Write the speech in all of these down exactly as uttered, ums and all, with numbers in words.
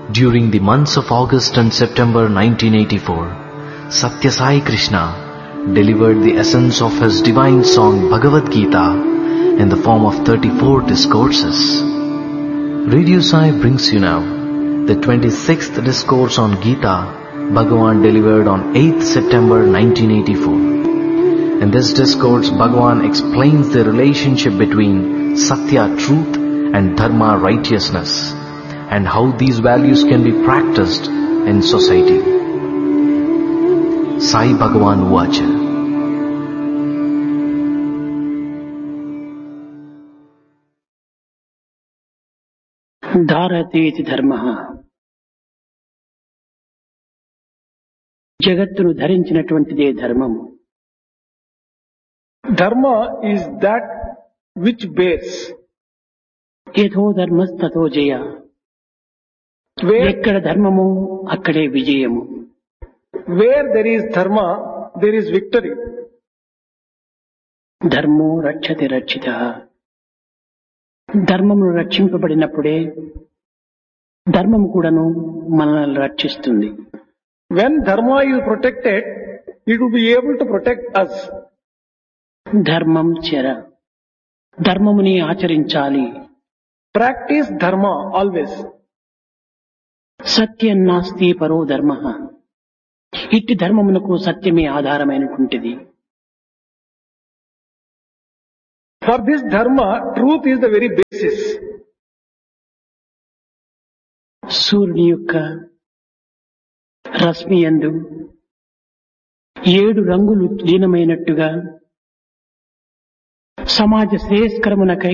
During the months of August and September nineteen eighty-four, Satya Sai Krishna delivered the essence of his divine song Bhagavad Gita in the form of thirty-four discourses. Radio Sai brings you now the twenty-sixth discourse on Gita Bhagavan delivered on eighth September nineteen eighty-four. In this discourse, Bhagavan explains the relationship between Satya, truth, and Dharma, righteousness, and how these values can be practiced in society. Sai Bhagavan Vacha. ధారతేతి ధర్మః జగత్తును ధరించినటువంటిదే ధర్మము. Dharma is that which bears. యథో ధర్మస్తతో Jaya. Where, ఎక్కడ ధర్మము అక్కడే విజయము. where there is dharma, there is victory. ధర్మో రక్షతి రక్షితః. ధర్మము రక్షింపబడినప్పుడే ధర్మము కూడాను మనల్ని రక్షిస్తుంది. When dharma is protected, it will be able to protect us. ధర్మం చర. ధర్మముని ఆచరించాలి. Practice dharma always. సత్యం నాస్తి పరో ధర్మః. ఇట్టి ధర్మమునకు సత్యమే ఆధారమైనటువంటిది. For this dharma, truth is the very basis. సూర్యుని యొక్క రశ్మి యందు ఏడు రంగులు లీనమైనట్టుగా సమాజ శ్రేయస్కరమునకై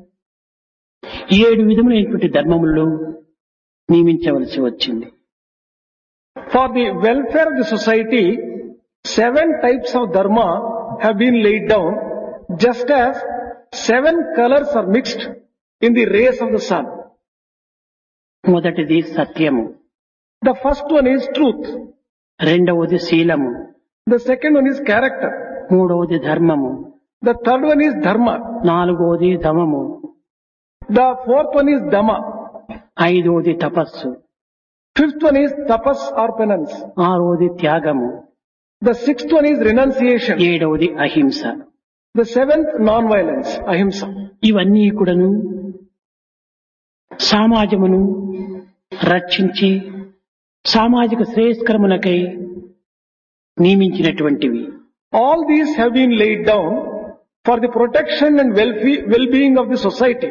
ఏడు విధములైనటువంటి ధర్మములు నియమించవలసి వచ్చింది. For the welfare of the society, seven types of dharma have been laid down, just as seven colors are mixed in the rays of the sun. మొదటిది సత్యము. The first one is truth. రెండవది శీలము. The second one is character. మూడవది ధర్మము. The third one is dharma. నాలుగవది దమము. The fourth one is dhamma. ఐదవది తపస్సు. Fifth one is tapas or penance. ఆరవది త్యాగము. The sixth one is renunciation. ఏడవది అహింస. The seventh, non-violence, ahimsa. ఇవన్నీ కూడాను సమాజమును రక్షించి సామాజిక శ్రేయస్కరమునకై నియమించినటువంటివి. All these have been laid down for the protection and welfe- well-being of the society.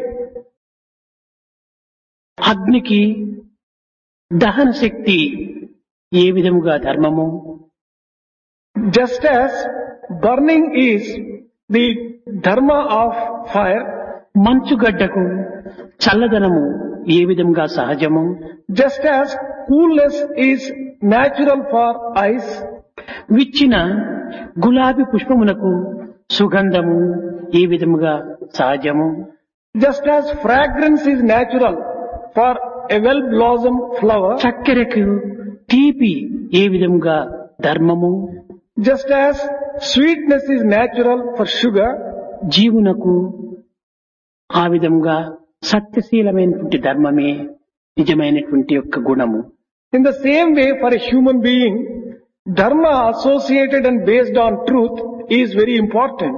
అగ్నికి దహన శక్తి ఏ విధముగా ధర్మము, Just as burning is the dharma of fire, మంచుగడ్డకు చల్లదనము ఏ విధముగా సహజము, just as coolness is natural for ice, విచ్చిన గులాబీ పుష్పమునకు సుగంధము ఏ విధముగా సహజము, just as fragrance is natural for a well-blossomed flower, చక్కెరకు తీపి ఏ విధముగా ధర్మము, just as sweetness is natural for sugar, జీవునకు ఆ విధముగా సత్యశీలమైనటువంటి ధర్మమే నిజమైనటువంటి యొక్క గుణము. in the same way for a human being, dharma associated and based on truth is very important.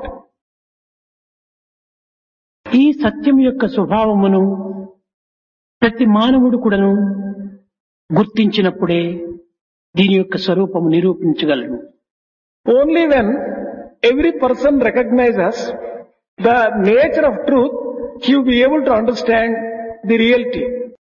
ఈ సత్యం యొక్క స్వభావమును ప్రతి మానవుడు కూడాను గుర్తించినప్పుడే దీని యొక్క స్వరూపము నిరూపించగలడు. Only when every person recognizes the nature of truth, he will be able to understand the reality.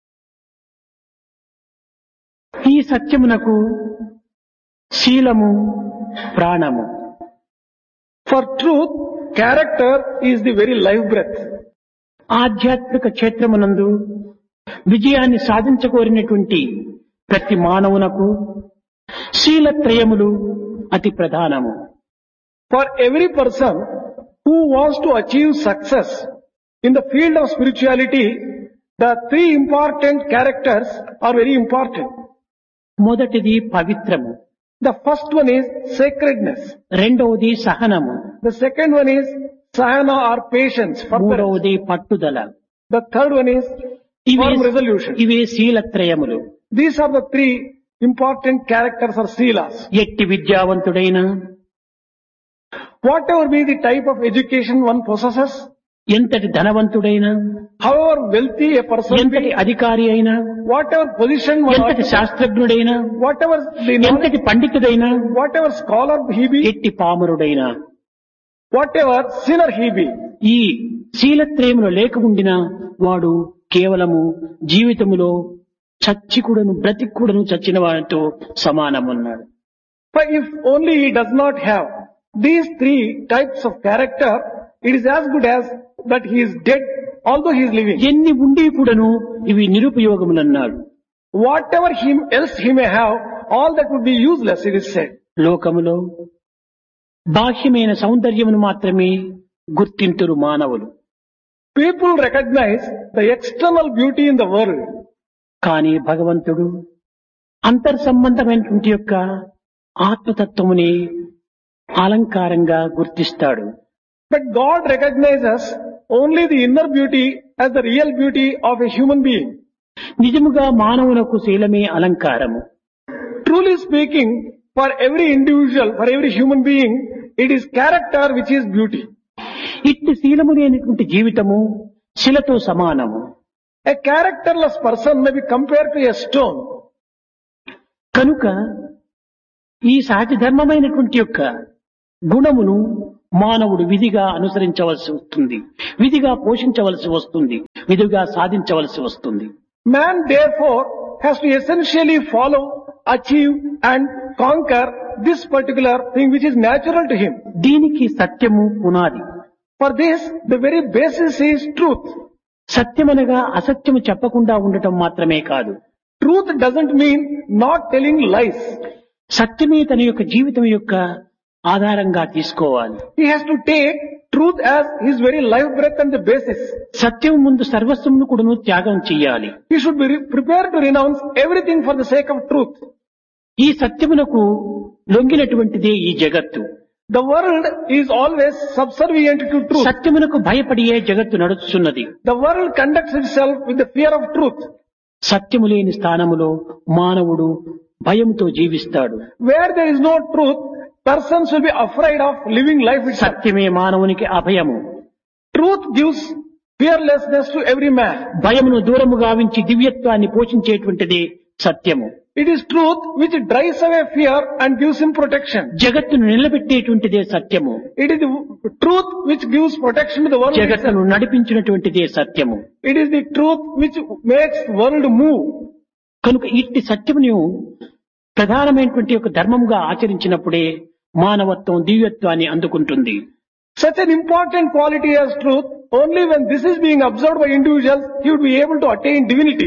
ఈ సత్యమునకు శీలము ప్రాణము. For truth, character is the very life breath. ఆధ్యాత్మిక క్షేత్రమునందు విజయాన్ని సాధించకోరినటువంటి ప్రతి మానవునకు శీలత్రయములు అతి ప్రధానము. For every person who wants to achieve success in the field of spirituality, the three important characters are very important. మొదటిది పవిత్రము. The first one is sacredness. రెండవది సహనము. The second one is sahana or patience. forbearance. మూడవది పట్టుదల. The third one is ఇవే firm resolution. ఇవే శీలత్రయములు. These are the three important characters or seelas. ఎట్టి విద్యావంతుడైన, Whatever be the type of education one possesses, ఎంతటి ధనవంతుడైన, however wealthy a person ఎంతటి be, అధికారి అయినా, whatever position one ఎంతటి occupies, శాస్త్రజ్ఞుడైనా, whatever the knowledge, ఎంతటి పండితుడైనా, whatever scholar he be, ఎట్టి పామరుడైనా, whatever sinner he be, ఈ శీలత్రయములో లేక ఉండినా వాడు కేవలము జీవితములో చచ్చికుడను బ్రతిక్కుడను చచ్చిన వాడితో సమానమన్నాడు. but if only he does not have these three types of character, it is as good as that he is dead although he is living. ఎన్ని ఉండి కూడాను ఇవి నిరుపయోగములన్నాడు. Whatever him else he may have, all that would be useless, it is said. లోకములో బాహ్యమైన సౌందర్యమును మాత్రమే గుర్తింతురు మానవులు. People recognize the external beauty in the world, కానీ భగవంతుడు అంతర్సంబంధమైనటువంటి యొక్క ఆత్మతత్వముని అలంకారంగా గుర్తిస్తాడు. but God recognizes only the inner beauty as the real beauty of a human being. నిజముగా మానవునకు శీలమే అలంకారము. Truly speaking, for every individual, for every human being, it is character which is beauty. ఇట్టి శీలము లేనటువంటి జీవితము శిలతో సమానము. A characterless person may be compared to a stone. కనుక ఈ సహజ ధర్మమైనటువంటి యొక్క గుణమును మానవుడు విధిగా అనుసరించవలసి వస్తుంది, విధిగా పోషించవలసి వస్తుంది, విధిగా సాధించవలసి వస్తుంది. Man therefore has to essentially follow, achieve and conquer this particular thing which is natural to him. దీనికి సత్యము పునాది. For this, the very basis is truth. సత్యమనగా అసత్యము చెప్పకుండా ఉండటం మాత్రమే కాదు. Truth doesn't mean not telling lies. సత్యమే తన యొక్క జీవితం యొక్క ఆధారంగా తీసుకోవాలి. He has to take truth as his very life breath and the basis. సత్యం ముందు సర్వస్వమును కూడాను త్యాగం చెయ్యాలి. He should be re- prepared to renounce everything for the sake of truth. ఈ సత్యమునకు లొంగినటువంటిదే ఈ జగత్తు. The world is always subservient to truth. సత్యమునకు భయపడియే జగత్తు నడుస్తున్నది. The world conducts itself with the fear of truth. సత్యము లేని స్థానములో మానవుడు భయముతో జీవిస్తాడు. Where there is no truth, persons will be afraid of living life itself. సత్యమే మానవునికి అభయము. Truth gives fearlessness to every man. భయమును దూరము గావించి దివ్యత్వాన్ని పోషించేటువంటిది సత్యము. It is truth which drives away fear and gives him protection. జగత్తును నిలబెట్టేటువంటిదే సత్యము. It is the truth which gives protection to the world itself. జగత్తును నడిపించినటువంటిదే సత్యము. It is the truth which makes the world move. కనుక ఇట్టి సత్యమును ప్రధానమైనటువంటి ఒక ధర్మముగా ఆచరించినప్పుడే మానవత్వం దివ్యత్వాన్ని అందుకుంటుంది. Such an important quality as truth, only when this is being observed by individuals, he would be able to attain divinity.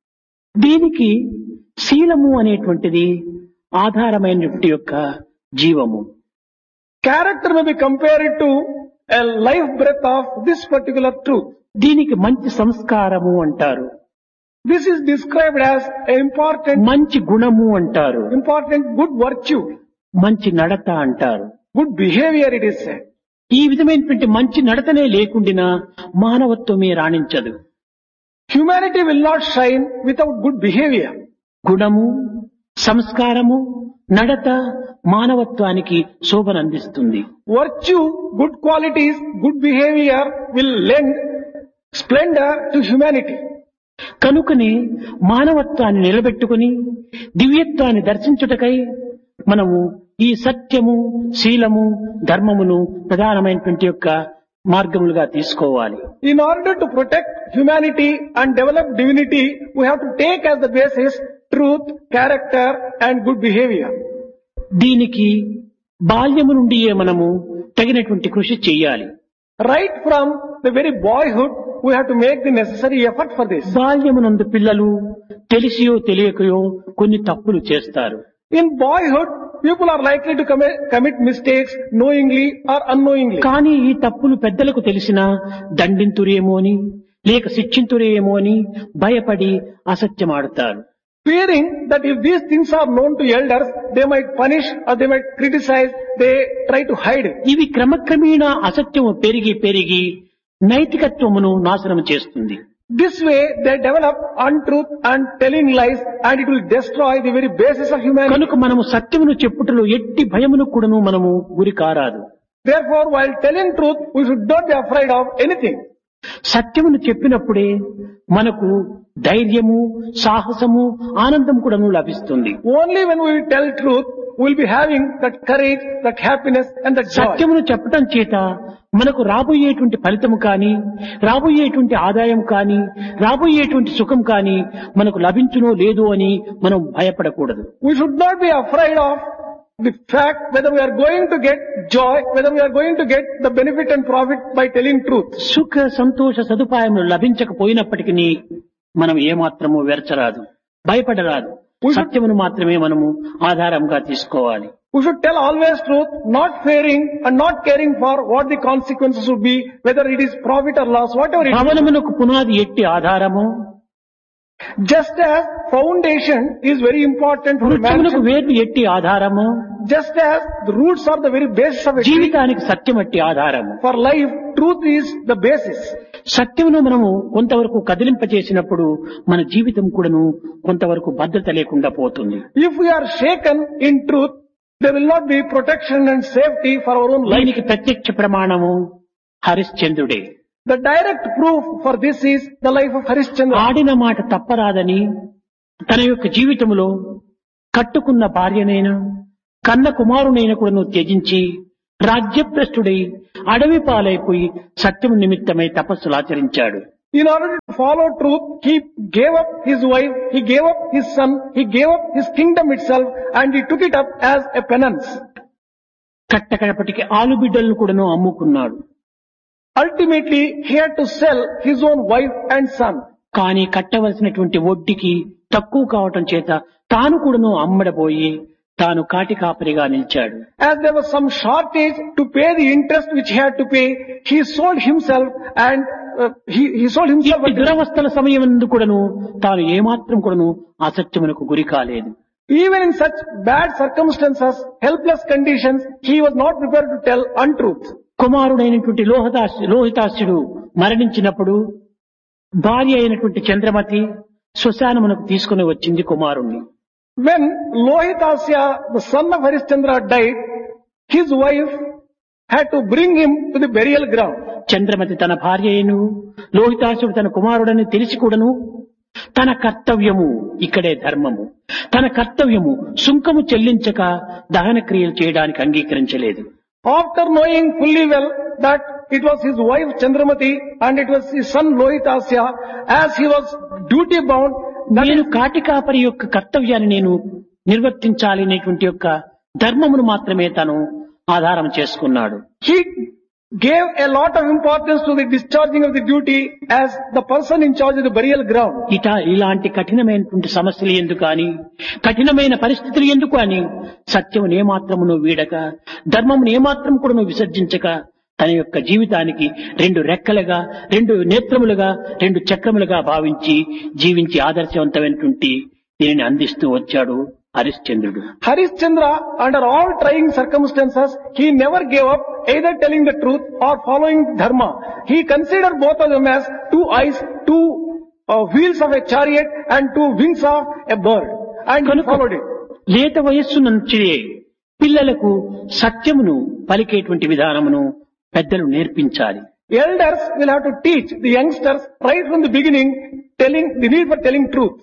దీనికి శీలము అనేటువంటిది ఆధారమైనటువంటి యొక్క జీవము. Character may be compared to a life breath of this particular truth. దీనికి మంచి సంస్కారము అంటారు, This is described as an important, మంచి గుణము అంటారు, important good virtue, మంచి నడత అంటారు. good behavior it is said. ఈ విధమైనటువంటి మంచి నడతనే లేకుండినా మానవత్వమే రాణించదు. Humanity will not shine without good behavior. గుణము, సంస్కారము, నడత మానవత్వానికి శోభనందిస్తుంది. Virtue, good qualities, good behavior will lend splendor to humanity. కనుకనే మానవత్వాన్ని నిలబెట్టుకుని దివ్యత్వాన్ని దర్శించుటకై మనము ఈ సత్యము, శీలము, ధర్మమును ప్రధానమైనటువంటి యొక్క మార్గములుగా తీసుకోవాలి. In order to protect humanity and develop divinity, we have to take as the basis truth, character and good behavior. దీనికి బాల్యము నుండియే మనము తగినటువంటి కృషి చేయాలి. Right from the very boyhood, we have to make the necessary effort for this. బాల్యమునందు పిల్లలు తెలిసియో తెలియకయో కొన్ని తప్పులు చేస్తారు. In boyhood, people are likely to commit, commit mistakes knowingly or unknowingly. కానీ ఈ తప్పులు పెద్దలకు తెలిసినా దండింతురేమో అని లేక శిక్షింతురేమో అని భయపడి అసత్యమాడుతారు. Fearing that if these things are known to elders, they might punish or they might criticize, they try to hide it. ఇవి క్రమక్రమేణా అసత్యము పెరిగి పెరిగి నైతికత్వమును నాశనం చేస్తుంది. This way they develop untruth and telling lies, and it will destroy the very basis of humanity. కనుక మనము సత్యమును చెప్పుటలో ఎట్టి భయమును కూడాను మనము గురి కారాదు. Therefore, while telling truth, we should not be afraid of anything. సత్యమును చెప్పినప్పుడే మనకు ధైర్యము, సాహసము, ఆనందం కూడాను లభిస్తుంది. Only when we tell truth, we will be having that courage, that happiness and that joy. సత్యమును చెప్పటం చేత మనకు రాబోయేటువంటి ఫలితము కానీ, రాబోయేటువంటి ఆదాయం కానీ, రాబోయేటువంటి సుఖం కానీ మనకు లభించునో లేదో అని మనం భయపడకూడదు. We should not be afraid of the fact whether we are going to get joy, whether we are going to get the benefit and profit by telling truth. సుఖ సంతోష సదుపాయములు లభించకపోయినప్పటికీ మనం ఏమాత్రము వెరచరాదు, భయపడరాదు. సత్యమును మాత్రమే మనము ఆధారంగా తీసుకోవాలి. We should tell always truth, not fearing and not caring for what the consequences would be, whether it is profit or loss, whatever it is. భవనమునకు పునాది ఎట్టి ఆధారము, Just as foundation is very important for వృక్షమునకు mansion, వేర్లు ఎట్టి ఆధారము, just as the roots are the very basis of a tree, జీవితానికి సత్యం ఎట్టి ఆధారము. for life, truth is the basis. సత్యమును మనము కొంతవరకు కదిలింపచేసినప్పుడు మన జీవితం కూడాను కొంతవరకు భద్రత లేకుండా పోతుంది. If we are shaken in truth, there will not be protection and safety for our own life. దీనికి ప్రత్యక్ష ప్రమాణము హరిశ్చంద్రుడే. The direct proof for this is the life of Harishchandra. ఆడిన మాట తప్పరాదని తన యొక్క జీవితంలో కట్టుకున్న భార్యనైనా కన్న కుమారునైనా కూడాను త్యజించి రాజ్యభ్రష్టుడై అడవి పాలైపోయి సత్యము నిమిత్తమై తపస్సులు ఆచరించాడు. In order to follow truth, he gave up his wife, he gave up his son, he gave up his kingdom itself, and he took it up as a penance. కట్టకడపటికి ఆలుబిడ్డలను కూడాను అమ్ముకున్నాడు. Ultimately, he had to sell his own wife and son. కానీ కట్టవలసినటువంటి వడ్డీకి తక్కువ కావటం చేత తాను కూడాను అమ్మడబోయి తాను కాటి కాపరిగా నిలిచాడు. As there was some shortage to pay the interest which he had to pay, he sold himself and uh, he, he sold himself. ఈ దురవస్థల సమయమందు కూడాను తాను ఏమాత్రం కూడాను అసత్యమునకు గురి కాలేదు. Even in such bad circumstances, helpless conditions, he was not prepared to tell untruth. కుమారుడైనటువంటి లోహితాస్ లోహితాస్యుడు మరణించినప్పుడు భార్య అయినటువంటి చంద్రమతి శ్మశానమునకు తీసుకుని వచ్చింది కుమారుణ్ణి. When Lohitasya, the son of Harishchandra, died, his wife had to bring him to the burial ground. Chandramati తన భార్య అయిను లోహితాసుడు తన కుమారుడని తెలిసి కూడాను తన కర్తవ్యము ఇక్కడే ధర్మము, తన కర్తవ్యము సుంకము చెల్లించక దహన క్రియలు చేయడానికి అంగీకరించలేదు. After knowing fully well that it was his wife Chandramati and it was his son Lohitasya, as he was duty bound, నేను కాటికాపరి యొక్క కర్తవ్యాన్ని నేను నిర్వర్తించాలి అనేటువంటి యొక్క ధర్మమును మాత్రమే తను ఆధారం చేసుకున్నాడు. he gave a lot of importance to the discharging of the duty as the person in charge of the burial ground. ఇట ఇలాంటి కఠినమైనటువంటి సమస్యలు ఎందుకు అని, కఠినమైన పరిస్థితులు ఎందుకు అని సత్యమును ఏమాత్రమును వీడక, ధర్మమును ఏమాత్రం కూడా విసర్జించక తన యొక్క జీవితానికి రెండు రెక్కలుగా, రెండు నేత్రములుగా, రెండు చక్రములుగా భావించి జీవించి ఆదర్శవంతమైనటువంటి దీనిని అందిస్తూ వచ్చాడు హరిశ్చంద్రుడు. Harishchandra, under all trying circumstances, he never gave up either telling the truth or following dharma. He considered both of them as two eyes, two uh, wheels of a chariot and two wings of a bird. And he followed it. లేత వయస్సు నుంచి పిల్లలకు సత్యమును పలికేటువంటి విధానమును పెద్దలు నేర్పించాలి. Elders will have to teach the youngsters right from the beginning telling the need for telling truth.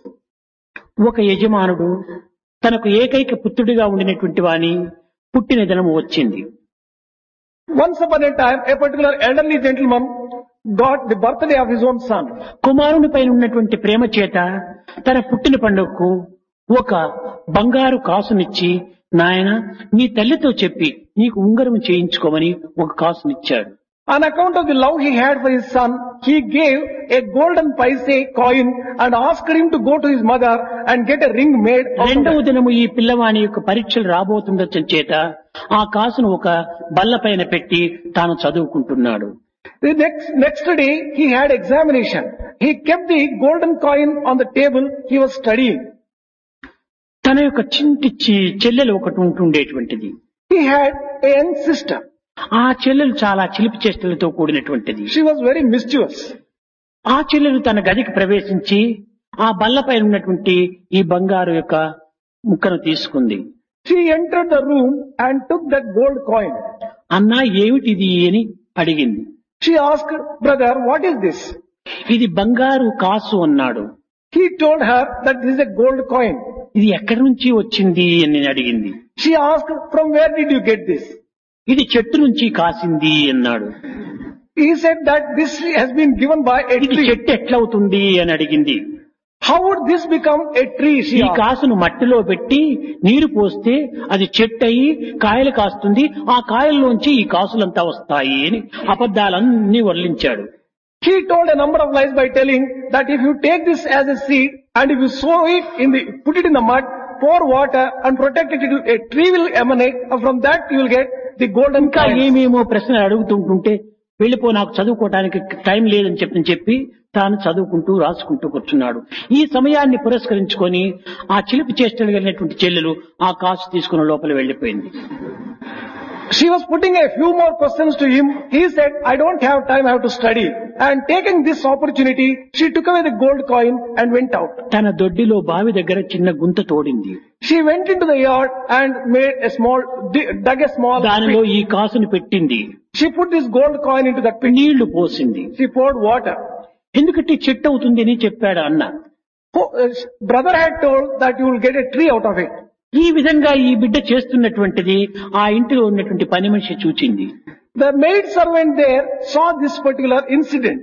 ఒక యజమానుడు తనకు ఏకైక పుత్రుడిగా ఉండినటువంటి వాని పుట్టిన దినము వచ్చింది. Once upon a time, a particular elderly gentleman got the birthday of his own son. కుమారుని పైన ఉన్నటువంటి ప్రేమ చేత తన పుట్టిన పండుగకు ఒక బంగారు కాసునిచ్చి, నాయన నీ తల్లితో చెప్పి నీకు ఉంగరం చేయించుకోమని ఒక కాసునిచ్చాడు. On account of the love he had for his son, he gave a golden paise coin and asked him to go to his mother and get a ring made. రెండవ దినము ఈ పిల్లవాని యొక్క పరీక్షలు రాబోతుండొచ్చు చేత ఆ కాసును ఒక బల్ల పైన పెట్టి తాను చదువుకుంటున్నాడు. The next, next day he had examination. He kept the golden coin on the table. He was studying. తన యొక్క చింటి చి- చెల్లెలు ఒకటి ఉంటుండేటువంటిది. He had a young sister. ఆ చెల్లెలు చాలా చిలిపి చేష్టలతో కూడినటువంటిది. She was very mischievous. ఆ చెల్లెలు తన గదికి ప్రవేశించి ఆ బల్లపై ఉన్నటువంటి ఈ బంగారు యొక్క ముక్కను తీసుకుంది. She entered the room and took that gold coin. అన్నా ఏమిటిది అని అడిగింది. She asked, brother, what is this? ఇది బంగారు కాసు అన్నాడు. He told her that this is a gold coin. ఇది ఎక్కడి నుంచి వచ్చింది అని అడిగింది. She asked, from where did you get this? ఇది చెట్టు నుంచి కాసింది అన్నాడు. He said that this has been given by a ఇది tree. చెట్టు ఎట్లవుతుంది అని అడిగింది. How would this become a tree? She ఈ asked. కాసును మట్టిలో పెట్టి నీరు పోస్తే అది చెట్టు అయి కాయలు కాస్తుంది, ఆ కాయల్లోంచి ఈ కాసులంతా వస్తాయి అని అబద్ధాలన్నీ వర్లించాడు. He told a number of lies by telling that if you take this as a seed and if you sow it in the, put it in the mud, pour water and protect it, a tree will emanate, and from that you will get the golden ఇంకా coin. ఏమేమో ప్రశ్నలు అడుగుతుంటుంటే వెళ్ళిపో నాకు చదువుకోవడానికి time లేదని చెప్పి చెప్పి తాను చదువుకుంటూ రాసుకుంటూ కూర్చున్నాడు. ఈ సమయాన్ని పురస్కరించుకొని ఆ చిలిపి చేష్టలు కలిగినటువంటి చెల్లెలు ఆ కాసు తీసుకుని లోపల వెళ్లిపోయింది. She was putting a few more questions to him. He said, I don't have time, I have to study. And taking this opportunity, she took away the gold coin and went out. తన దొడ్డిలో బావి దగ్గర చిన్న గుంత తోడింది. She went into the yard and made a small, dug a small దానిలో pit. ఈ కాసుని పెట్టింది. She put this gold coin into that pit. నీళ్లు పోసింది. She poured water. ఎందుకంటే చెట్టు అవుతుంది అని చెప్పాడు అన్న. Oh, uh, brother had told that you will get a tree out of it. ఈ విధంగా ఈ బిడ్డ చేస్తున్నటువంటిది ఆ ఇంటిలో ఉన్నటువంటి పని మనిషి చూచింది. The maid servant there saw this particular incident.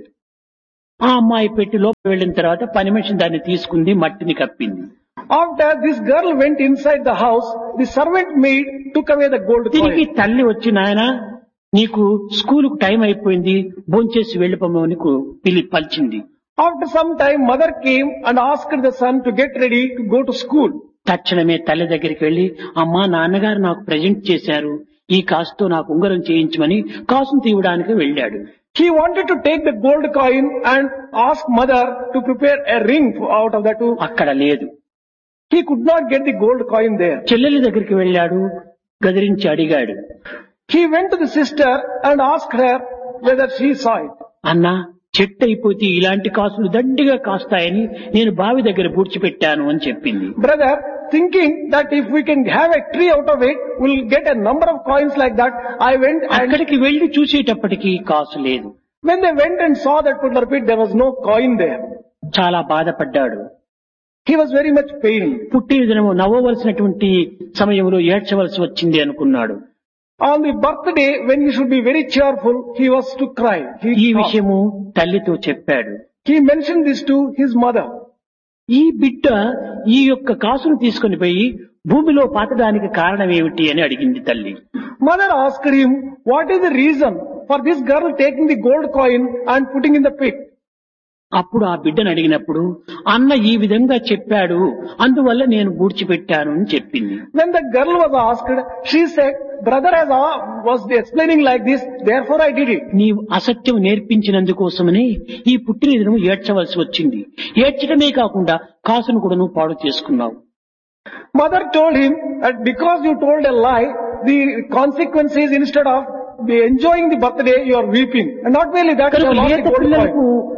ఆ అమ్మాయి పెట్టి లోపల వెళ్ళిన తర్వాత పని మనిషి దాన్ని తీసుకుంది, మట్టిని కప్పింది. After this girl went inside the house, the servant maid took away the gold తిరిగి coin. తల్లి వచ్చి నాయన నీకు స్కూలుకు టైం అయిపోయింది, భోంచేసి వెళ్ళిపోమని పిలి పలిచింది. After some time, mother came and asked the son to get ready to go to school. తక్షణమే తల్లి దగ్గరికి వెళ్లి అమ్మా నాన్నగారు నాకు ప్రజెంట్ చేశారు, ఈ కాసుతో నాకు ఉంగరం చేయించమని కాసును తీయడానికి వెళ్ళాడు. He wanted to take the gold coin and ask mother to prepare a ring out of that too. అక్కడ లేదు. He could not get the gold coin there. చెల్లెలి దగ్గరికి వెళ్ళాడు, గదిరించి అడిగాడు. He went to the sister and asked her whether she saw it. అన్నా చెట్టు అయిపోతే ఇలాంటి కాసులు దండిగా కాస్తాయని నేను బావి దగ్గర పూడ్చిపెట్టాను అని చెప్పింది. Brother, thinking that if we can have a tree out of it, we'll get a number of coins like that, I went and అక్కడికి వెళ్లి చూసేటప్పటికి కాసు లేదు. when they went and saw that particular pit, there was no coin there. చాలా బాధపడ్డాడు. He was very much pained. పుట్టిన దినము నవ్వవలసినటువంటి సమయంలో ఏడ్చవలసి వచ్చింది అనుకున్నాడు. On the birthday, when he should be very cheerful, he was to cry. ఈ He, విషయము తల్లితో చెప్పాడు. he mentioned this to his mother. ఈ బిడ్డ ఈ యొక్క కాసును తీసుకుని పోయి భూమిలో పాతడానికి కారణం ఏమిటి అని అడిగింది తల్లి. Mother asked him, what is the reason for this girl taking the gold coin and putting in the pit? అప్పుడు ఆ బిడ్డను అడిగినప్పుడు అన్న ఈ విధంగా చెప్పాడు, అందువల్ల నేను పూడ్చిపెట్టాను అని చెప్పింది. When the girl was asked, she said, brother has, uh, was explaining like this, therefore I did it. నీవు అసత్యం నేర్పించినందుకోసమని ఈ పుట్టిన దినము ఏడ్చవలసి వచ్చింది. ఏడ్చడమే కాకుండా కాసును కూడా నువ్వు పాడు చేసుకున్నావు. Mother told him that because you told a lie, the consequence is instead of be enjoying the birthday, you are weeping. And not merely that, you have lost లేత the gold పిల్లలకు coin.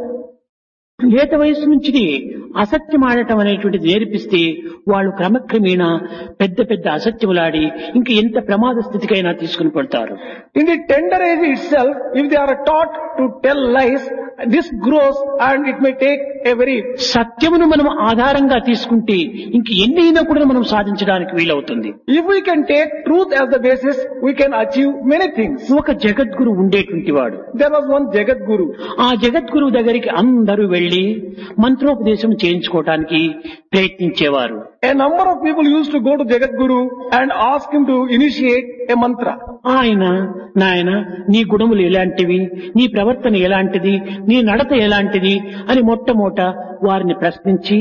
లేత వయసు నుంచి అసత్యం ఆడటం అనేటువంటిది నేర్పిస్తే వాళ్ళు క్రమక్రమేణా పెద్ద పెద్ద అసత్యములాడి ఇంక ఎంత ప్రమాద స్థితికైనా తీసుకుని పడతారు. In the tender age itself, if they are taught to tell lies, this grows and it may take a very... సత్యమును మనం ఆధారంగా తీసుకుంటే ఇంక ఎన్నైనా కూడా మనం సాధించడానికి వీలవుతుంది. If we can take truth as the basis, we can achieve many things. ఒక జగద్గురు ఉండేటువంటి వాడు. There was one Jagat Guru. ఆ జగద్గురు దగ్గరికి అందరూ వెళ్లి మంత్రోపదేశం చేయించుకోవటానికి ప్రయత్నించేవారు. A number of people used to go to Jagat Guru and ask him to initiate a mantra. ఆయన నాయన నీ గుణములు ఎలాంటివి, నీ ప్రవర్తన ఎలాంటిది, నీ నడత ఎలాంటిది అని మొట్టమొదట వారిని ప్రశ్నించి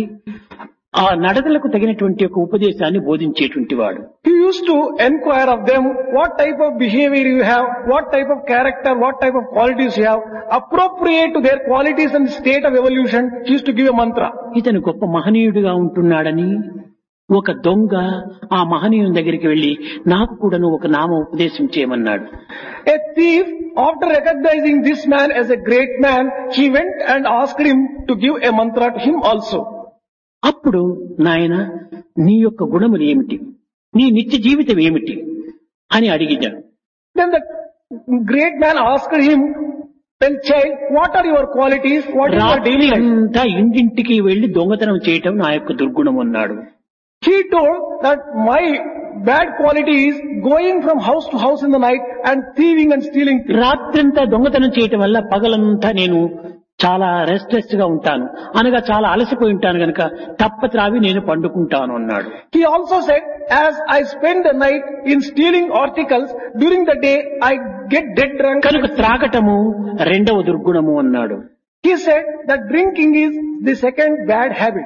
ఆ నడతలకు తగినటువంటి ఒక ఉపదేశాన్ని బోధించేటువంటి వాడు. He used to enquire of them what type of behavior you have, what type of character, what type of qualities you have, appropriate to their qualities and state of evolution. He used to give a mantra. ఇతను గొప్ప మహనీయుడిగా ఉంటున్నాడని ఒక దొంగ ఆ మహనీయుని దగ్గరికి వెళ్లి నాకు కూడాను ఒక నామ ఉపదేశం చేయమన్నాడు. A thief, after recognizing this man as a great man, he went and asked him to give a mantra to him also. అప్పుడు నాయన నీ యొక్క గుణములు ఏమిటి, నీ నిత్య జీవితం ఏమిటి అని అడిగాడు. Then the great man asked him, "Well, child, what are your qualities? What is your రాత్రి daily life?" అంతా ఇంటింటికి వెళ్లి దొంగతనం చేయటం నా యొక్క దుర్గుణం అన్నాడు. He told that my bad quality is going from house to house in the night and thieving and stealing things. రాత్రంతా దొంగతనం చేయటం వల్ల పగలంతా నేను చాలా రెస్ట్లెస్ గా ఉంటాను, అనగా చాలా అలసిపోయి ఉంటాను గనక తప్పత్రావి నేను పండుకుంటాను అన్నాడు. He also said, as I spend the night in stealing articles, during the day I get dead drunk. కనుక త్రాగటము రెండవ దుర్గుణము అన్నాడు. He said that drinking is the second bad habit.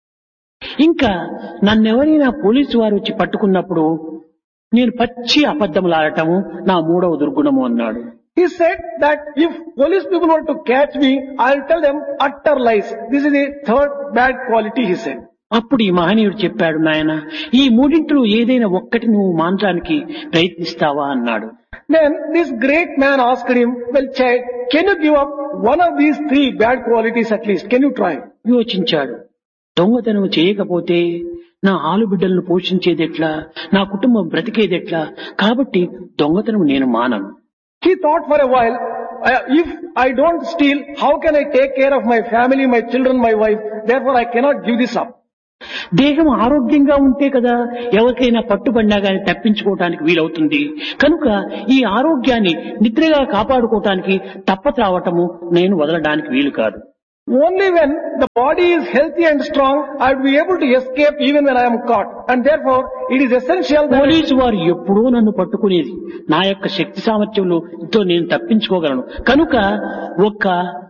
ఇంకా నన్నెవరైనా పోలీసు వారు వచ్చి పట్టుకున్నప్పుడు నేను పచ్చి అబద్ధములాడటము నా మూడవ దుర్గుణము అన్నాడు. He said that if police people were to catch me, I'll tell them utter lies. This is the third bad quality, he said. అప్పుడు ఈ మహనీయుడు చెప్పాడు, నాయన ఈ మూడింటిలో ఏదైనా ఒక్కటి నువ్వు మాంచానికి ప్రయత్నిస్తావా అన్నాడు. Then this great man asked him, "Well, child, can you give up one of these three bad qualities at least? Can you try?" యోచించాడు. దొంగతనం చేయకపోతే నా ఆలుబిడ్డలను పోషించేదెట్లా, నా కుటుంబం బ్రతికేదెట్లా, కాబట్టి దొంగతనం నేను మానను. He thought for a while, uh, if I don't steal, how can I take care of my family, my children, my wife? Therefore I cannot give this up. దేహం ఆరోగ్యంగా ఉంటే కదా ఎవరికైనా పట్టుబడినా గాని తప్పించుకోవటానికి వీలవుతుంది. కనుక ఈ ఆరోగ్యాన్ని నిద్రగా కాపాడుకోవటానికి తప్పత్రావటము నేను వదలడానికి వీలు కాదు. Only when the body is healthy and strong, I will be able to escape even when I am caught. And therefore, it is essential that police వారు ఎప్పుడూ నన్ను పట్టుకునేది నా యొక్క శక్తి సామర్థ్యంలో నేను తప్పించుకోగలను. కనుక ఒక్క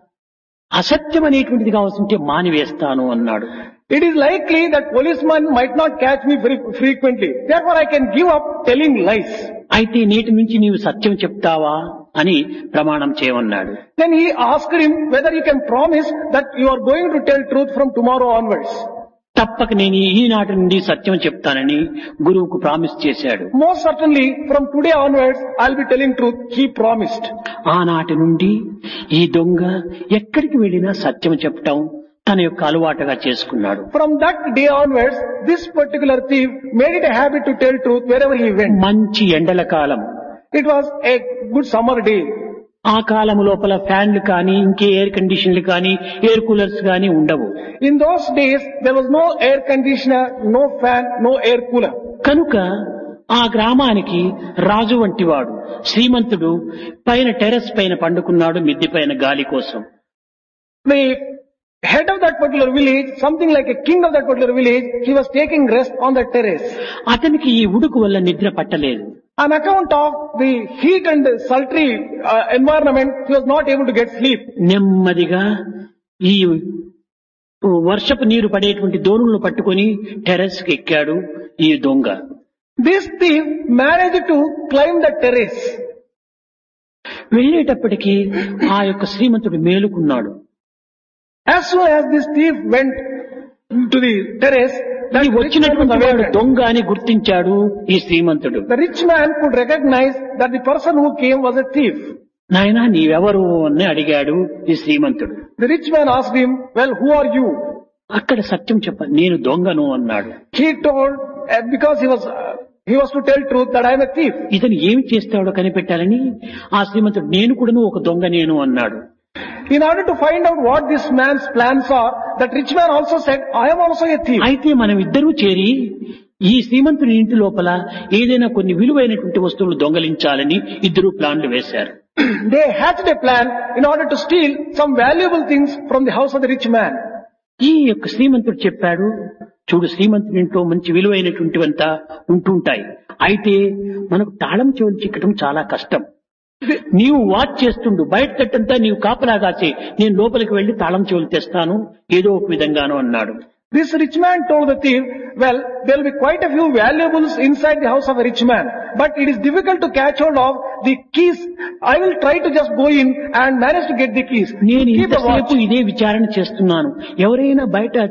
అసత్యం అనేటువంటిది కావాల్సింటే మానివేస్తాను అన్నాడు. it is likely that policemen might not catch me very frequently. Therefore, I can give up telling lies. అయితే నేటి నుంచి నీవు సత్యం చెప్తావా అని ప్రమాణం చేయమన్నాడు. Then he asked him whether he can promise that you are going to tell truth from tomorrow onwards. తప్పక నేను ఈనాటి నుండి సత్యం చెప్తానని గురువుకు ప్రామిస్ చేశాడు. Most certainly, from today onwards, I'll be telling truth. He promised. ఆనాటి నుండి ఈ దొంగ ఎక్కడికి వెళ్ళినా సత్యం చెప్పటం తన యొక్క అలవాటుగా చేసుకున్నాడు. From that day onwards, this particular thief made it a habit to tell truth wherever he went. మంచి ఎండల కాలం. It was a good summer day. ఆ కాలం లోపల ఫ్యాన్లు కానీ ఇంకే ఎయిర్ కండిషన్లు కానీ ఎయిర్ కూలర్స్ కానీ ఉండవు. In those days, there was no air conditioner, no fan, no air cooler. కనుక ఆ గ్రామానికి రాజు వంటివాడు శ్రీమంతుడు పైన టెర్రస్ పైన పండుకున్నాడు మిద్దె పైన గాలి కోసం. The head of that particular village, something like a king of that particular village, he was taking rest on the terrace. అతనికి ఈ ఉడుకు వల్ల నిద్ర పట్టలేదు. On account of the heat and the sultry uh, environment, he was not able to get sleep. నెమ్మదిగా ఈ వర్షపు నీరు పడేటువంటి దోణులను పట్టుకొని టెర్రస్ కి ఎక్కాడు ఈ దొంగ. This thief managed to climb the terrace. వెళ్ళేటప్పటికీ ఆ యొక్క శ్రీమంతుడు మేలుకున్నాడు. As soon as this thief went to the terrace, ఈ వచ్చినటువంటి వాడు దొంగ అని గుర్తించాడు ఈ శ్రీమంతుడు. the rich man could recognize that the person who came was a thief. నాయనా నీవెవరు అని అడిగాడు ఈ శ్రీమంతుడు. The rich man asked him, "Well, who are you?" అక్కడ సత్యం చెప్ప నేను దొంగను అన్నాడు. He told, uh, because he was uh, he was to tell truth, that I am a thief. ఇతను ఏమి చేస్తాడో కనిపెట్టాలని ఆ శ్రీమంతుడు నేను కూడాను ఒక దొంగ నేను అన్నాడు. In order to find out what this man's plans are, that rich man also said, "I am also a thief." అయితే మనం ఇద్దరూ చేరి ఈ శ్రీమంతుని ఇంటి లోపల ఏదైనా కొన్ని విలువైనటువంటి వస్తువులు దొంగలించాలని ఇద్దరు ప్లాన్లు వేశారు. They hatched a plan in order to steal some valuable things from the house of the rich man. ఈ యొక్క శ్రీమంతుడు చెప్పాడు, చూడు శ్రీమంతుని ఇంట్లో మంచి విలువైనటువంటివంతా ఉంటుంటాయి, అయితే మనకు తాళం చెవులు చిక్కటం చాలా కష్టం. నీవు వాచ్ చేస్తుండు, బయట తట్టంతా నీవు కాపలా కాచి నేను లోపలికి వెళ్లి తాళం చెవులు తెస్తాను ఏదో ఒక విధంగాను అన్నాడు. This rich man told the thief, "Well, there will be quite a few valuables inside the house of a rich man, but it is difficult to catch hold of the keys. I will try to just go in and manage to get the keys." నేను Keep a watch. ఇంతసేపు ఇదే విచారణ చేస్తున్నాను, ఎవరైనా బయట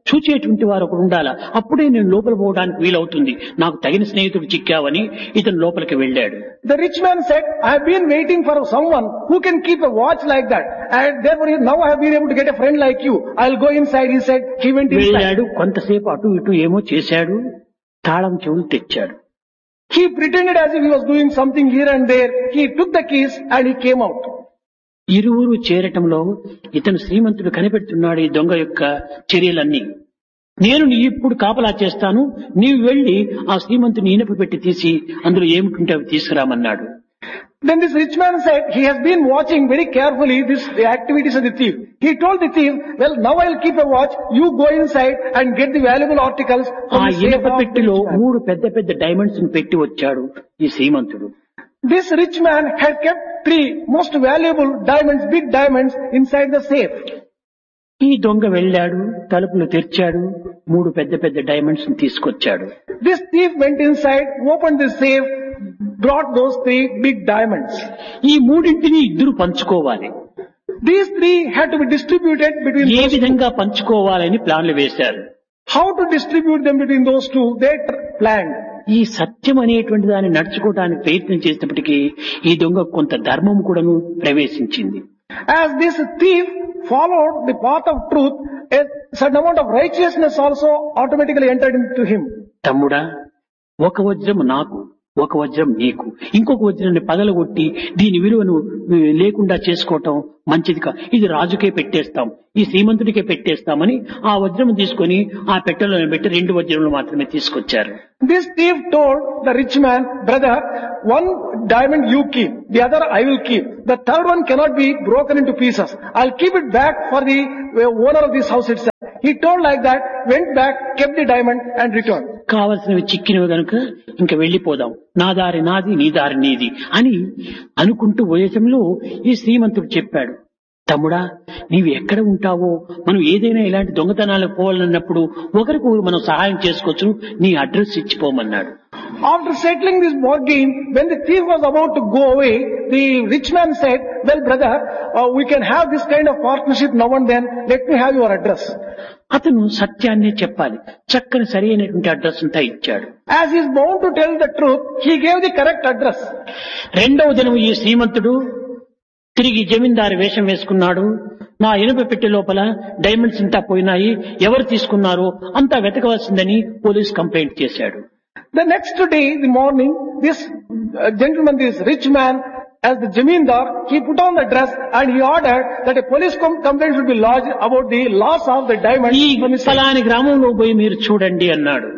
చూచేటువంటి వారు ఒకడు ఉండాలా, అప్పుడే నేను లోపల పోవడానికి వీలవుతుంది, నాకు తగిన స్నేహితుడు చిక్కావని ఇతను లోపలికి వెళ్ళాడు. The rich man said, I have been waiting for someone who can keep a watch like that. And therefore now I have been able to get a friend like you. I'll go inside, he said. He went inside. వెళ్ళాడు, కొంతసేపు అటు ఇటు ఏమో చేశాడు, తాళం చెవులు తెచ్చాడు. He pretended as if he was doing something here and there. He took the keys and he came out. ఇరువురు చేరటంలో ఇతను శ్రీమంతుడు కనిపెడుతున్నాడు ఈ దొంగ యొక్క చర్యలన్నీ. నేను నీ ఇప్పుడు కాపలా చేస్తాను, నీవు వెళ్లి ఆ శ్రీమంతుని ఇనప పెట్టి తీసి అందులో ఏమిటుంటే అవి తీసుకురామన్నాడు. Then this rich man said, he has been watching very carefully this the activities of the thief. He told the thief, well, now I'll keep a watch, you go inside and get the valuable articles ఆ from the safe ఇనప of the పెట్టిలో rich man. మూడు పెద్ద పెద్ద diamonds పెట్టి వచ్చాడు ఈ శ్రీమంతుడు. This rich man had kept three most valuable diamonds, big diamonds inside the safe. ఈ దొంగ వెళ్ళాడు, తలుపులు తెరిచాడు, మూడు పెద్ద పెద్ద డైమండ్స్ తీసుకొచ్చాడు. This thief went inside, opened the safe, brought those three big diamonds. ఈ మూడింటిని ఇద్దరు పంచుకోవాలి. These three had to be distributed between A those two. విధంగా పంచుకోవాలని ప్లాన్లు వేశారు. How to distribute them between those two, they planned. ఈ సత్యం అనేటువంటి దాన్ని నడుచుకోవడానికి ప్రయత్నం చేసినప్పటికీ ఈ దొంగ కొంత ధర్మం కూడాను ప్రవేశించింది. As this thief followed the path of truth, a certain amount of righteousness also automatically entered into him. తమ్ముడా, ఒక వజ్రం నాకు, ఒక వజ్రం నీకు, ఇంకొక వజ్రాన్ని పగలగొట్టి దీని విలువను లేకుండా చేసుకోవటం మంచిది కా, ఇది రాజుకే పెట్టేస్తాం, ఈ శ్రీమంతుడికే పెట్టేస్తామని ఆ వజ్రం తీసుకొని ఆ పెట్టెలో పెట్టి రెండు వజ్రములు మాత్రమే తీసుకొచ్చారు. This thief told the rich man, brother, one diamond you keep, the other I will keep. The third one cannot be broken into pieces. I'll keep it back for the owner of this house itself. He told like that, went back, kept the diamond and returned. కావలసినవి చిక్కినవి గనుక ఇంక వెళ్లిపోదాం, నా దారి నాది, నీ దారి నీది అని అనుకుంటూ వయసంలో ఈ శ్రీమంతుడు చెప్పాడు, తమ్ముడా, నీవు ఎక్కడ ఉంటావో, మనం ఏదైనా ఇలాంటి దొంగతనాలకు పోవాలన్నప్పుడు ఒకరికి మనం సహాయం చేసుకోవచ్చు, నీ address ఇచ్చిపోమన్నాడు. After settling this bargain, when the thief was about to go away, the rich man said, well brother, uh, we can have this kind of partnership now and then, let me have your address. అతను సత్యాన్నే చెప్పాలి, చక్కని సరి అయినటువంటి address అంతా ఇచ్చాడు. As he is bound to tell the truth, he gave the correct address. రెండవ దినం ఈ శ్రీమంతుడు తిరిగి జమీందారు వేషం వేసుకున్నాడు. నా ఇనుప పెట్టి లోపల డైమండ్స్ ఇంతా పోయినాయి, ఎవరు తీసుకున్నారో అంతా వెతకవలసిందని పోలీస్ కంప్లైంట్ చేశాడు. The next day, the morning, this uh, gentleman, this rich man, as the Jamindar, he put on the dress and he ordered that a police com- complaint should be lodged about the loss of the diamond. ఈ from his- ఫలాని గ్రామంలో పోయి మీరు చూడండి అన్నాడు.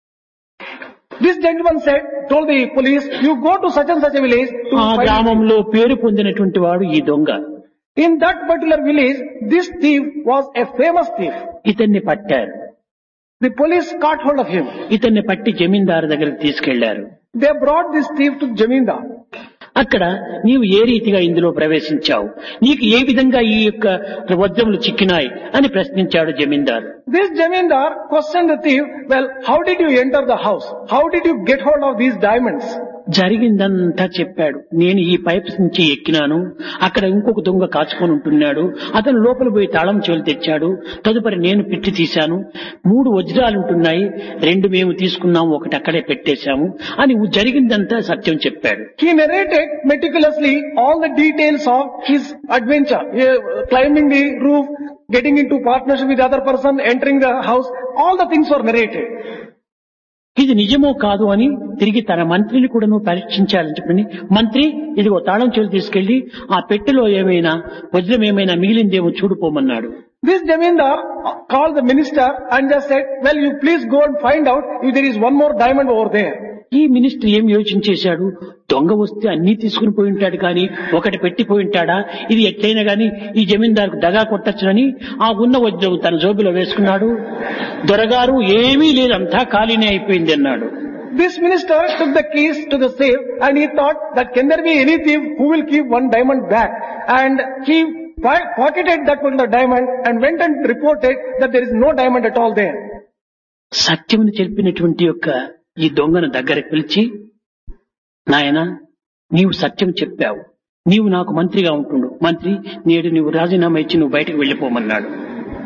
This gentleman said, told the police, you go to such and such a village to ఆ find. గ్రామంలో పేరు పొందినటువంటి వాడు ఈ దొంగ. In that particular village, this thief was a famous thief. ఇతన్ని పట్టారు. The police caught hold of him. ఇతన్ని పట్టి జమీందారు దగ్గరికి తీసుకెళ్లారు. They brought this thief to Jamindar. అక్కడ నీవు ఏ రీతిగా ఇందులో ప్రవేశించావు, నీకు ఏ విధంగా ఈ యొక్క వజ్రములు చిక్కినాయి అని ప్రశ్నించాడు జమీందారు. This Jamindar questioned the thief, well, how did you enter the house? How did you get hold of these diamonds? జరిగిందంతా చెప్పాడు. నేను ఈ పైప్స్ నుంచి ఎక్కినాను, అక్కడ ఇంకొక దొంగ కాచుకొని ఉంటున్నాడు, అతను లోపల పోయి తాళం చెవులు తెచ్చాడు, తదుపరి నేను పెట్టి తీశాను, మూడు వజ్రాలు ఉంటున్నాయి, రెండు మేము తీసుకున్నాము, ఒకటి అక్కడే పెట్టేశాము అని జరిగిందంతా సత్యం చెప్పాడు. He narrated meticulously all the details of his adventure, uh, climbing the roof, getting into partnership with the other person, entering the house, all the things were narrated. ఇది నిజమో కాదు అని తిరిగి తన మంత్రిని కూడాను పరీక్షించాలని చెప్పని, మంత్రి ఇదిగో తాళం చెవులు తీసుకెళ్లి ఆ పెట్టెలో ఏమైనా వజ్రం ఏమైనా మిగిలిందేమో చూడుకోమన్నాడు. This Jamindar called the minister and just said, well, you please go and find out if there is one more diamond over there. ఈ మినిస్టర్ ఏం యోచించేశాడు, దొంగ వస్తే అన్ని తీసుకుని పోయి ఉంటాడు కానీ ఒకటి పెట్టిపోయి ఉంటాడా, ఇది ఎట్లయినా గాని ఈ జమీందారుకు దగా కొట్టచ్చునని ఆ ఉన్న వజ్రం తన జోబులో వేసుకున్నాడు. దొరగారు ఏమీ లేదు, అంతా ఖాళీనే అయిపోయింది అన్నాడు. This minister took the keys to the safe and he thought that can there be any thief who will keep one diamond back, and he pocketed that particular diamond and went and reported that there is no diamond at all there. సత్యమును చెప్పినటువంటి యొక్క ఈ దొంగను దగ్గరకు పిలిచి, నాయనా నీవు సత్యం చెప్పావు, నీవు నాకు మంత్రిగా ఉంటుండు, మంత్రి నేడు నీవు రాజీనామా ఇచ్చి నువ్వు బయటకు వెళ్లిపోమన్నాడు.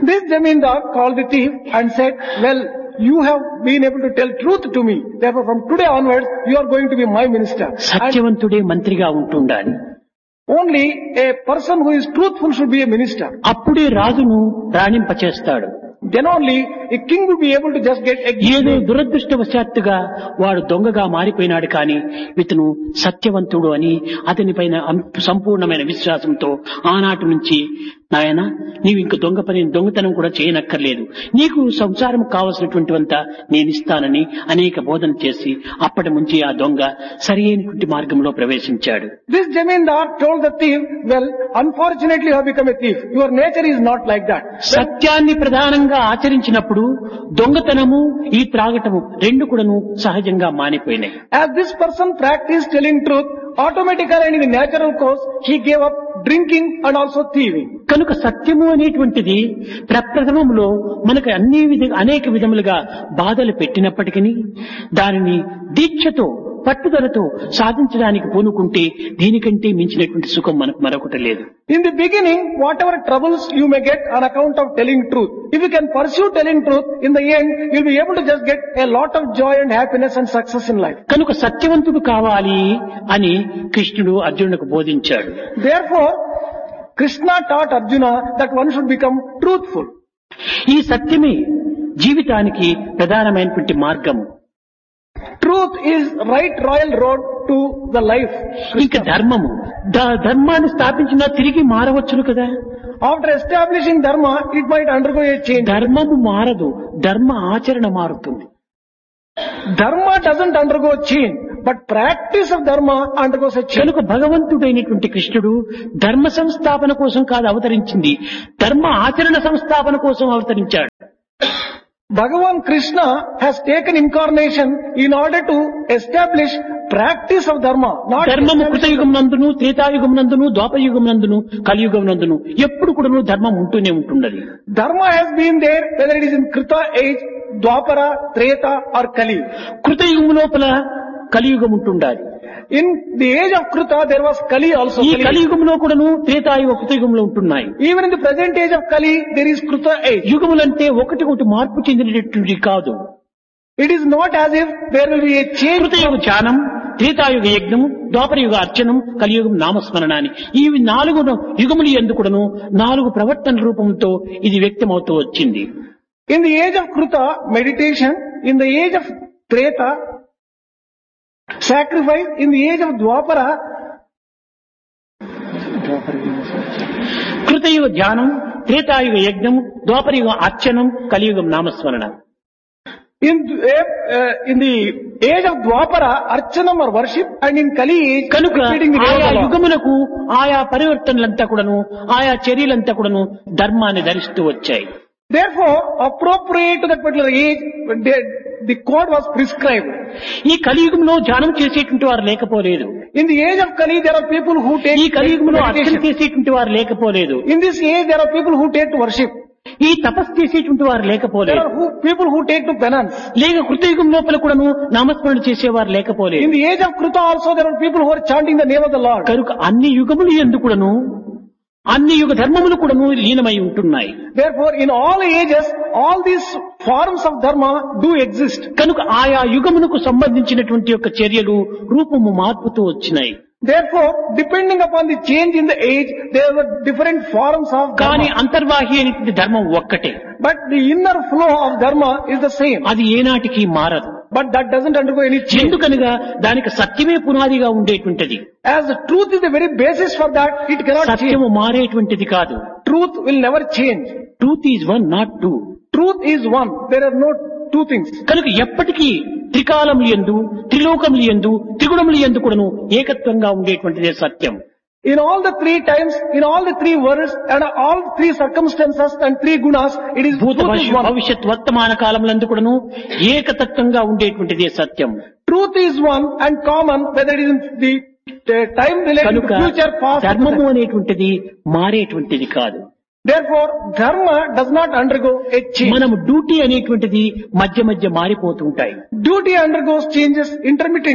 This Zamindar called the thief and said, well, you have been able to tell truth to me. Therefore, from today onwards, you are going to be my minister. And సత్యవంతుడే మంత్రిగా ఉంటుండాలి. only a person who is truthful should be a minister. అప్పుడే రాజును రాణింపచేస్తాడు. Then only a king will be able to just get ఏదో executed. దురదృష్టవశాత్తుగా వాడు దొంగగా మారిపోయినాడు కానీ ఇతను సత్యవంతుడు అని అతని పైన అం- సంపూర్ణమైన విశ్వాసంతో ఆనాటి నుంచి నాయన నీవు ఇంక దొంగ పని దొంగతనం కూడా చేయనక్కర్లేదు, నీకు సంసారం కావలసినటువంటివంతా నేను ఇస్తానని అనేక బోధన చేసి అప్పటి నుంచి ఆ దొంగ సరి అయినటువంటి మార్గంలో ప్రవేశించాడు. This Zamindar told the thief, well, unfortunately you have become a thief. Your nature is not like that. సత్యాన్ని ప్రధానంగా ఆచరించినప్పుడు దొంగతనము ఈ త్రాగటము రెండు కూడాను సహజంగా మానిపోయినాయి. As this person practiced telling truth, automatically and in the natural course, he gave up drinking and also thieving. కనుక సత్యము అనేటువంటిది ప్రప్రథమంలో మనకు అన్ని విధ అనేక విధములుగా బాధలు పెట్టినప్పటికీ దానిని దీక్షతో పట్టుదలతో సాధించడానికి పూనుకుంటే దీనికంటే మించినటువంటి సుఖం మనకు మరొకటి లేదు. In the beginning, whatever troubles you may get on account of telling truth, if you can pursue telling truth, in the end, you'll be able to just get a lot of joy and happiness and success in life. కనుక సత్యవంతుడు కావాలి అని కృష్ణుడు అర్జునుడికి బోధించాడు. Therefore, Krishna taught Arjuna that one should become truthful. ఈ సత్యమే జీవితానికి ప్రధానమైనటువంటి మార్గము. Truth is right royal road to the life. ఇంకా ధర్మము ద- ధర్మాన్ని స్థాపించినా తిరిగి మారవచ్చును కదా. After establishing dharma, it might undergo a change. ధర్మము మారదు, ధర్మ ఆచరణ మారుతుంది. Dharma doesn't undergo change, but practice of dharma undergoes a change. కనుక భగవంతుడైనటువంటి కృష్ణుడు ధర్మ సంస్థాపన కోసం కాదు అవతరించింది, ధర్మ ఆచరణ సంస్థాపన కోసం అవతరించాడు. Bhagavan Krishna has taken incarnation in order to establish practice of dharma, not ధర్మము establish- కృతయుగం నందును త్రేతాయుగం నందును ద్వాపరయుగం నందును కలియుగం నందును ఎప్పుడు కూడాను ధర్మం ఉంటూనే ఉంటున్నది. Dharma has been there whether it is in Krita age, Dwapara, Treta or Kali. కృతయుగం లోపల కలియుగం ఉంటుండాలి. In the age of Krita there was Kali also. ఈ Kali. కలియుగంలో కూడాను త్రేతాయుగ కృతయుగంలో ఉంటున్నాయి. Even in the present age of Kali there is Krita age. యుగములంటే ఒకటి ఒకటి మార్పు చెందినటువంటి కాదు. It is not as if there will be a change. కృతయుగ ధ్యానం, త్రేతాయుగ యజ్ఞం, ద్వాపరయుగ అర్చనం, కలియుగం నామస్మరణాన్ని ఈ నాలుగు యుగములు ఎందుకుడను నాలుగు ప్రవర్తన రూపంతో ఇది వ్యక్తమవుతూ వచ్చింది. In the age of Krita, meditation. In the age of Treta, sacrifice. In the age of Dwapara, కృతయుగ ధ్యానం, త్రేతాయుగ యజ్ఞం, ద్వాపరయుగ అర్చనం, కలియుగం నామస్మరణ. in, uh, in the age of Dwapara, Archanam or worship, and in Kali age, కనుక repeating the name ఆయా of the Lord. యుగములకు ఆయా పరివర్తనలంతా కూడాను ఆయా చర్యలంతా కూడాను ధర్మాన్ని ధరిస్తూ వచ్చాయి. Therefore, appropriate to that particular age, the, the code was prescribed. ఈ కలియుగంలో ధ్యానం చేసేటువంటి వారు లేకపోలేదు. In the age of Kali, there are people who take ఈ కలియుగంలో అర్చన meditation. చేసేటువంటి వారు లేకపోలేదు. In this age, there are people who take to worship. ఈ తపస్సు చేసేటువంటి వారు There లేకపోలేదు. are who, people who take to penance. లేక కృతయుగం లోపల కూడాను నామస్మరణ చేసేవారు లేకపోలేదు. In the age of Krita also, there are people who are chanting the name of the Lord. కనుక అన్ని యుగములు ఎందుకుడను అన్ని యుగ ధర్మములు కూడాను లీనమై ఉంటున్నాయి. Therefore, in all ages, all these forms of dharma do exist. కనుక ఆయా యుగమునకు సంబంధించినటువంటి యొక్క చర్యలు రూపము మార్పుతూ వచ్చినాయి. Therefore, depending upon the change in the age, there were different forms of కానీ dharma. అంతర్వాహి అనేటువంటి ధర్మం ఒక్కటే, But the inner flow of dharma is the same. అది ఏనాటికి మారదు. But that doesn't undergo any change. ఎందుకనగా దానికి సత్యమే పునాదిగా ఉండేటువంటిది. As the truth is the very basis for that, it cannot change. సత్యము మారేటువంటిది కాదు. Truth will never change. Truth is one, not two. Truth is one. There are no two things. కనుక ఎప్పటికీ త్రికాలములు యందు, త్రిలోకములు యందు, త్రిగుణములు యందు కూడాను ఏకత్వంగా ఉండేటువంటిదే సత్యం. In all the three times, in all the three worlds, and all three circumstances and three gunas, it is భూత truth is one. భవిష్యత్ వర్తమాన కాలములందు కూడాను ఏకతత్వంగా ఉండేటువంటిదే సత్యం. Truth is one and common, whether it is in the uh, time related కనుక to future, past. ధర్మము అనేటువంటిది మారేటువంటిది కాదు. Therefore, dharma does not undergo a change. మనము duty అనేటువంటిది మధ్య మధ్య మారిపోతూ ఉంటాయి. Duty undergoes changes intermittently.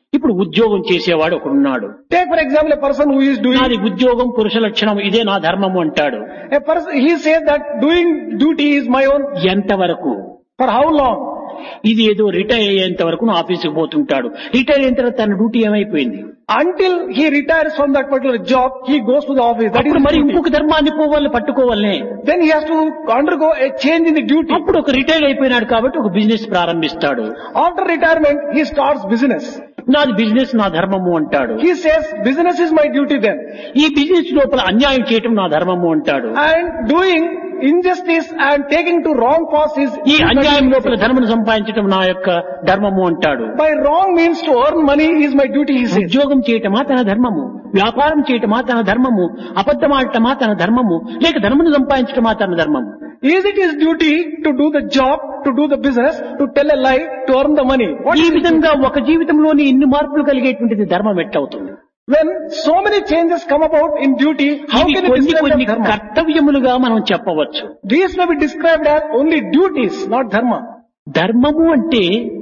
ఇప్పుడు ఉద్యోగం చేసేవాడు ఒకడున్నాడు. Take for example a person who is doing, నాది ఉద్యోగం పురుష లక్షణం, ఇదే నా ధర్మము అంటాడు. a person, he says that doing duty is my own. ఎంతవరకు? For how long? ఇది ఏదో రిటైర్ అయ్యేంత వరకు నా ఆఫీసుకు పోతుంటాడు. రిటైర్ అయిన తర్వాత తన డ్యూటీ ఏమైపోయింది? Until he retires from that particular job, he goes to the office. That is అప్పుడు his మరి duty. ఇంకొక ధర్మాన్ని పోవాలి పట్టుకోవాలనే. Then he has to undergo a change in the duty. అప్పుడు ఒక రిటైర్ అయిపోయినాడు కాబట్టి ఒక బిజినెస్ ప్రారంభిస్తాడు. After retirement, he starts business. నాది బిజినెస్ నా ధర్మము అంటాడు. He says, business is my duty then. ఈ బిజినెస్ లోపల అన్యాయం చేయటం నా ధర్మము అంటాడు. And doing injustice and taking to wrong paths is, ఈ అన్యాయం లోపల ధర్మను సంపాదించడం నా యొక్క ధర్మము అంటాడు. by wrong means to earn money is my duty, he says. ఉద్యోగం చేయటమా తన ధర్మము, వ్యాపారం చేయటమా తన ధర్మము, అబద్ధమాడటమా తన ధర్మము, లేక ధర్మను సంపాదించటమా తన ధర్మము? Is it his duty to do the job, to do the business, to tell a lie, to earn the money? What ఈ is it? విధంగా ఒక జీవితంలోని ఇన్ని మార్పులు కలిగేటువంటిది ధర్మం ఎట్టవుతుంది? When so many changes come about in duty, how ఇవి can you కొన్ని describe కొన్ని them dharma? కర్తవ్యములుగా మనం చెప్పవచ్చు. These may be described as only duties, not dharma. ధర్మము అంటే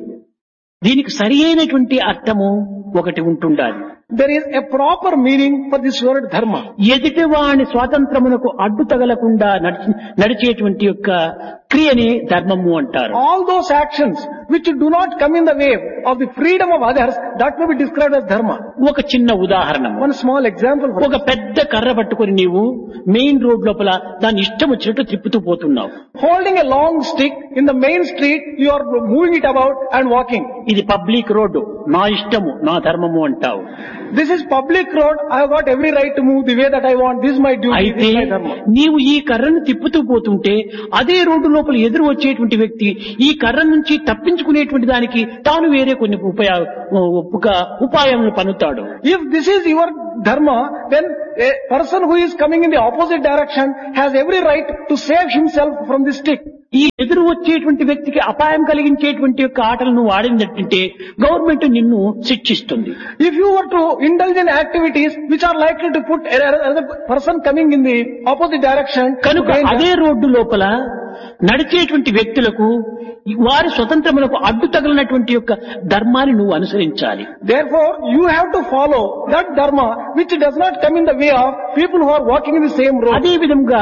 దీనికి సరి అయినటువంటి అర్థము ఒకటి ఉంటుండాలి. There is a proper meaning for this word dharma. ఎదుటి వాని స్వాతంత్రమునకు అడ్డు తగలకుండా నడిచి నడిచేటువంటి యొక్క క్రియనే ధర్మము అంటారు. All those actions which do not come in the way of the freedom of others, that may be described as dharma. ఒక చిన్న ఉదాహరణ, One small example for ఒక పెద్ద కర్ర పట్టుకొని నీవు మెయిన్ రోడ్ లోపల దాన్ని ఇష్టం వచ్చినట్టు తిప్పుతూ పోతున్నావు. holding a long stick in the main street, you are moving it about and walking. ఇది పబ్లిక్ రోడ్డు, నా ఇష్టము నా ధర్మము అంటావు. This is public road, I have got every right to move the way that I want, this is my duty, అయితే this is my dharma. నీవు ఈ కర్రను తిప్పుతూ పోతుంటే అదే రోడ్డు లోపల ఎదురు వచ్చేటువంటి వ్యక్తి ఈ కర్ర నుంచి తప్పించుకునేటువంటి దానికి తాను వేరే కొన్ని ఉపయా ఒక ఉపాయములు పన్నుతాడు. If this is your dharma, then a person who is coming in the opposite direction has every right to save himself from the stick. ఈ ఎదురు వచ్చేటువంటి వ్యక్తికి అపాయం కలిగించేటువంటి యొక్క ఆటలు నువ్వు ఆడినట్టుంటే గవర్నమెంట్ నిన్ను శిక్షిస్తుంది. If you were to indulge in activities which are likely to put another person coming in the opposite direction, కనుక to danger, అదే రోడ్డు లోపల నడిచేటువంటి వ్యక్తులకు వారి స్వతంత్రములకు అడ్డు తగిలినటువంటి యొక్క ధర్మాన్ని నువ్వు అనుసరించాలి. therefore you have to follow that dharma which does not come in the way of people who are walking in the same road. అదే విధంగా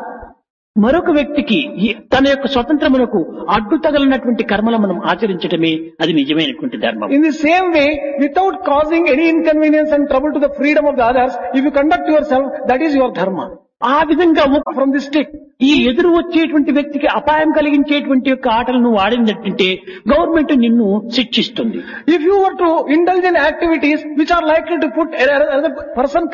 మరొక వ్యక్తికి ఈ తన యొక్క స్వతంత్రములకు అడ్డు తగలినటువంటి కర్మలు మనం ఆచరించడమే అది నిజమైనటువంటి ధర్మం. In the same way, without causing any inconvenience and trouble to the freedom of the others, if you conduct yourself, that is your dharma. ఆ విధంగా ఒక- From the stick. ఈ ఎదురు వచ్చేటువంటి వ్యక్తికి అపాయం కలిగించేటువంటి యొక్క ఆటలు నువ్వు ఆడినట్టుంటే గవర్నమెంట్ నిన్ను శిక్షిస్తుంది. If you were to indulge in activities which are likely to put another person